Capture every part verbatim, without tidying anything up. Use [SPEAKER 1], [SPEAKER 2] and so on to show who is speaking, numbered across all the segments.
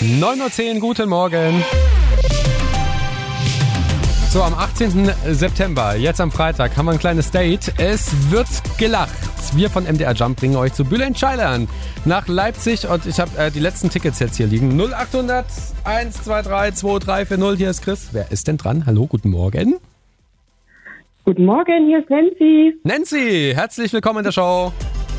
[SPEAKER 1] neun Uhr zehn, guten Morgen. So, am achtzehnten September, jetzt am Freitag, haben wir ein kleines Date. Es wird gelacht. Wir von M D R Jump bringen euch zu Bülent Ceylan nach Leipzig. Und ich habe äh, die letzten Tickets jetzt hier liegen. null acht hundert eins zwei drei zwei drei vier null. Hier ist Chris. Wer ist denn dran? Hallo, guten Morgen.
[SPEAKER 2] Guten Morgen, hier ist Nancy.
[SPEAKER 1] Nancy, herzlich willkommen in der Show.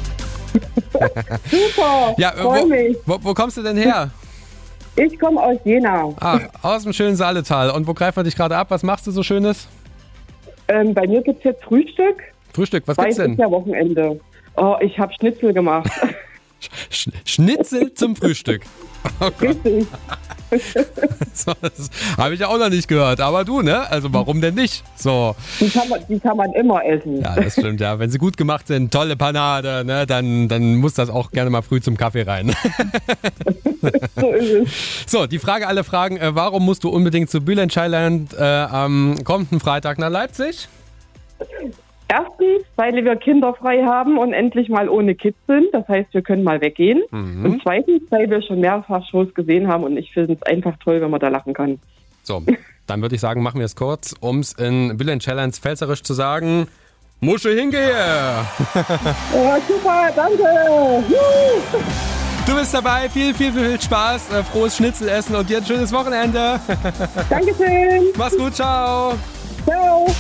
[SPEAKER 2] Super,
[SPEAKER 1] ja,
[SPEAKER 2] freu
[SPEAKER 1] wo,
[SPEAKER 2] mich.
[SPEAKER 1] Wo, wo kommst du denn her?
[SPEAKER 2] Ich komme aus Jena.
[SPEAKER 1] Ah, aus dem schönen Saaletal. Und wo greifen wir dich gerade ab? Was machst du so Schönes?
[SPEAKER 2] Ähm, bei mir gibt es jetzt Frühstück.
[SPEAKER 1] Frühstück, was
[SPEAKER 2] Weil
[SPEAKER 1] gibt's
[SPEAKER 2] es
[SPEAKER 1] denn?
[SPEAKER 2] ist ja Wochenende. Oh, ich habe Schnitzel gemacht.
[SPEAKER 1] Sch- Schnitzel zum Frühstück. Oh Gott.
[SPEAKER 2] Richtig.
[SPEAKER 1] So, das habe ich ja auch noch nicht gehört. Aber du, ne? Also warum denn nicht? So.
[SPEAKER 2] Die kann man, die kann man immer essen.
[SPEAKER 1] Ja, das stimmt, ja. Wenn sie gut gemacht sind, tolle Panade, ne? Dann, dann muss das auch gerne mal früh zum Kaffee rein.
[SPEAKER 2] So ist es.
[SPEAKER 1] So, die Frage aller Fragen. Äh, warum musst du unbedingt zu Bülent Ceylan äh, am kommenden Freitag nach Leipzig?
[SPEAKER 2] Erstens, weil wir Kinder frei haben und endlich mal ohne Kids sind. Das heißt, wir können mal weggehen.
[SPEAKER 1] Mhm.
[SPEAKER 2] Und zweitens, weil wir schon mehrfach Shows gesehen haben und ich finde es einfach toll, wenn man da lachen kann.
[SPEAKER 1] So, dann würde ich sagen, machen wir es kurz, um es in Bülent Ceylans Pfälzerisch zu sagen. Musche hingehe!
[SPEAKER 2] Ja, super, danke! Juhu.
[SPEAKER 1] Du bist dabei, viel, viel, viel Spaß, äh, frohes Schnitzelessen und dir ein schönes Wochenende.
[SPEAKER 2] Dankeschön!
[SPEAKER 1] Mach's gut, ciao!
[SPEAKER 2] Ciao!